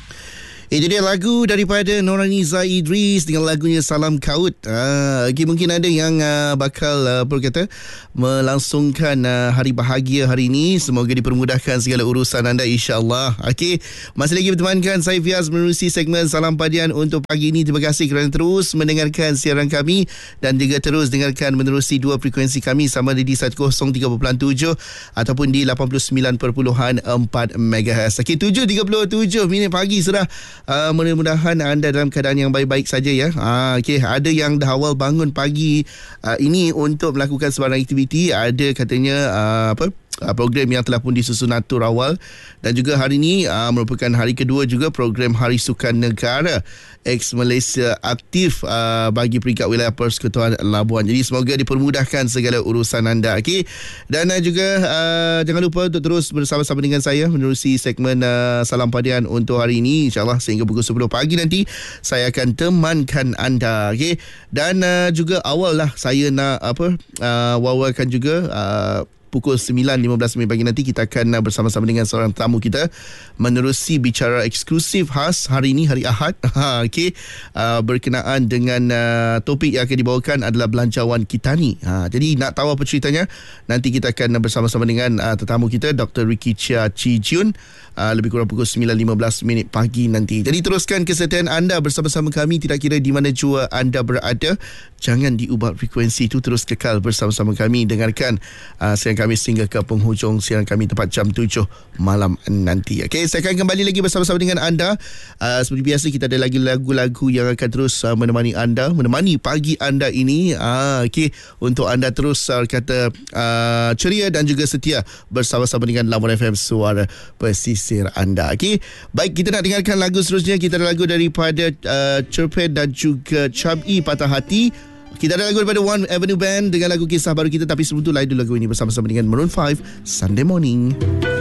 Itu dia lagu daripada Norani Zaidris dengan lagunya Salam Kaut. Okay, mungkin ada yang bakal melangsungkan hari bahagia hari ini. Semoga dipermudahkan segala urusan anda, insya-Allah. Okay, masih lagi bertemankan saya Fiaz menerusi segmen Salam Padian untuk pagi ini. Terima kasih kerana terus mendengarkan siaran kami dan juga terus dengarkan menerusi dua frekuensi kami sama ada di 103.7 ataupun di 89.4 MHz. Okay, 7.37 minit pagi sudah. Mudah-mudahan anda dalam keadaan yang baik-baik saja ya. Okay, ada yang dah awal bangun pagi ini untuk melakukan sebarang aktiviti. Ada katanya program yang telah pun disusun atur awal, dan juga hari ini merupakan hari kedua juga program Hari Sukan Negara ex-Malaysia aktif bagi peringkat wilayah Persekutuan Labuan. Jadi semoga dipermudahkan segala urusan anda. Okay? Dan juga jangan lupa untuk terus bersama-sama dengan saya menerusi segmen Salam Padian untuk hari ini, insyaAllah sehingga pukul 10 pagi nanti saya akan temankan anda. Okay? Dan juga awal lah saya nak wawarkan juga pukul 9.15 pagi nanti kita akan bersama-sama dengan seorang tamu kita menerusi bicara eksklusif khas hari ini, hari Ahad. Okay. Berkenaan dengan topik yang akan dibawakan adalah belanjawan Kitani. Jadi nak tahu apa ceritanya, nanti kita akan bersama-sama dengan tetamu kita Dr. Ricky Chia Chi Jun lebih kurang pukul 9.15 minit pagi nanti. Jadi teruskan kesetiaan anda bersama-sama kami tidak kira di mana jua anda berada. Jangan diubah frekuensi itu, terus kekal bersama-sama kami dengarkan siaran kami sehingga ke penghujung siaran kami tepat jam 7 malam nanti. Okay, saya akan kembali lagi bersama-sama dengan anda. Seperti biasa kita ada lagi lagu-lagu yang akan terus menemani anda, menemani pagi anda ini. Okay, untuk anda terus ceria dan juga setia bersama-sama dengan Labuan FM, suara pesisir anda. Okay, baik, kita nak dengarkan lagu seterusnya. Kita ada lagu daripada Cerpen dan juga Chubby, Patah Hati. Kita ada lagu daripada One Avenue Band dengan lagu kisah baru kita. Tapi sebelum tu lain dulu lagu ini bersama-sama dengan Maroon 5, Sunday Morning.